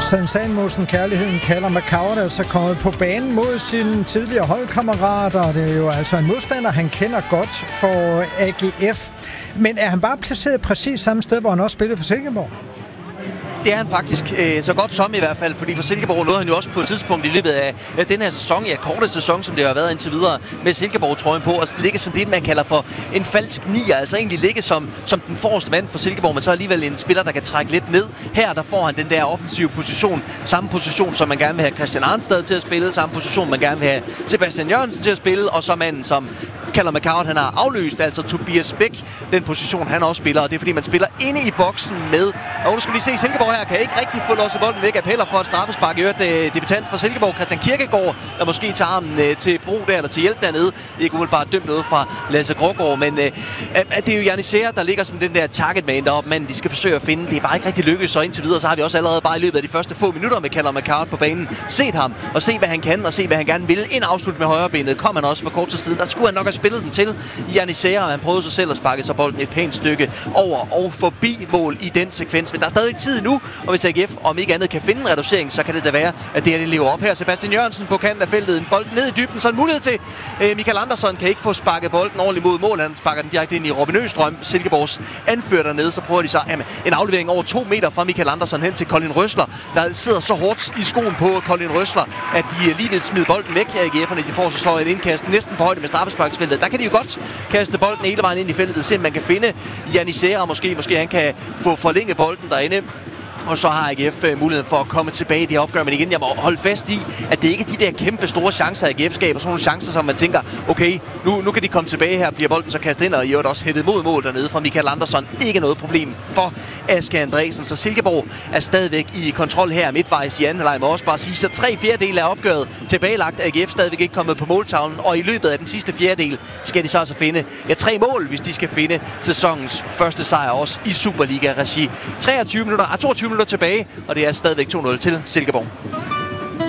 Søren Salmosen, kærligheden kalder McCourt, altså kommet på banen mod sin tidligere holdkammerater, og det er jo altså en modstander, han kender godt for AGF. Men er han bare placeret præcis samme sted, hvor han også spillede for Silkeborg? Det er han faktisk så godt som i hvert fald, fordi for Silkeborg nåede han jo også på et tidspunkt i løbet af den her sæson, korte sæson, som det har været indtil videre, med Silkeborg-trøjen på, og ligge som det, man kalder for en falsk nier, altså egentlig ligge som den forreste mand for Silkeborg, men så alligevel en spiller, der kan trække lidt ned. Her, der får han den der offensive position, samme position, som man gerne vil have Christian Arnstad til at spille, samme position, man gerne vil have Sebastian Jørgensen til at spille, og så manden, som kalder McCourt, han har afløst, altså Tobias Bæk, den position, han også spiller, og det er fordi, man spiller inde i boksen med, og nu skal vi se, Silkeborg her kan ikke rigtig få lov til bolden væk, appeller for et straffespark, i øvrigt debutant for Silkeborg, Christian Kierkegaard, der måske tager armen til brug der, eller til hjælp dernede, ikke umiddelbart dømt noget fra Lasse Grågaard, men det er jo Janisera, der ligger som den der target man deroppe, men de skal forsøge at finde, det er bare ikke rigtig lykkedes, så indtil videre, så har vi også allerede bare i løbet af de første få minutter med Callum McCourt på banen, set ham, og se hvad han kan, og se hvad han gerne vil, ind afslut med højrebenet, kom han også for kort tid siden, der skulle han nok have spillet den til Janisera, og han prøvede sig selv at sparke sig bolden et pænt stykke over og forbi mål i den sekvens, men der er stadig tid nu, og hvis AGF om ikke andet kan finde en reducering, så kan det da være, at det her det lever op her. Sebastian Jørgensen på kanten af feltet, en bold ned i dybden, så en mulighed til Michael Andersson kan ikke få sparket bolden ordentligt mod mål, han sparker den direkte ind i Robin Østrøm, Silkeborgs anfører dernede, så prøver de så en aflevering over 2 meter fra Michael Andersson hen til Colin Røsler, der sidder så hårdt i skoen på Colin Røsler, at de lige vil smide bolden væk her i AGF'erne. De får så et indkast næsten på højde med straffesparksfeltet. Der kan de jo godt kaste bolden hele vejen ind i feltet, se om man kan finde Janisera, måske han kan få forlænget bolden derinde. Og så har AGF muligheden for at komme tilbage i det opgør. Men igen, jeg må holde fast i, at det ikke er de der kæmpe store chancer, AGF skaber. Sådan nogle chancer, som man tænker, okay, nu kan de komme tilbage her, bliver bolden så kastet ind, og i øvrigt også hættet mod mål dernede fra Michael Andersson. Ikke noget problem for Aske Andresen. Så Silkeborg er stadigvæk i kontrol her midtvejs i anden halvleg. Må også bare sige, så 3/4 af opgøret tilbagelagt. AGF stadigvæk ikke kommet på måltavlen, og i løbet af den sidste fjerdedel skal de så altså finde 3 mål, hvis de skal finde sæsonens første sejr også i Superliga-regi. 22 minutter tilbage, og det er stadigvæk 2-0 til Silkeborg.